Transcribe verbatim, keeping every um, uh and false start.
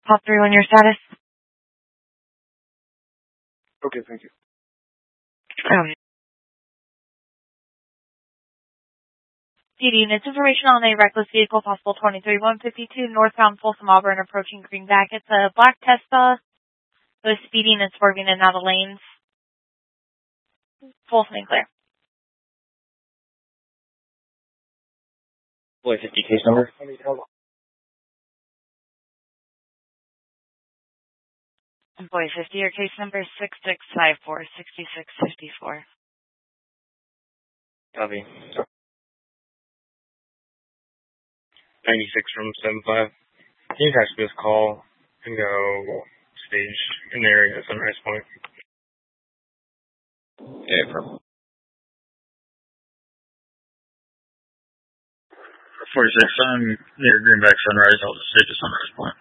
Pop three on your status. Okay, thank you. Um, P D units information on a reckless vehicle, possible twenty-three one fifty-two, northbound Folsom Auburn, approaching Greenback. It's a black Tesla. It was speeding and swerving in and out of lanes. Folsom and clear. Boy fifty case number. Boy fifty, your case number is six six five four, six six five four. Copy. ninety-six from seven five. Can you catch this call and go stage in the area at Sunrise Point? Yeah, from forty-six, I'm near Greenback Sunrise. I'll just stage at Sunrise Point.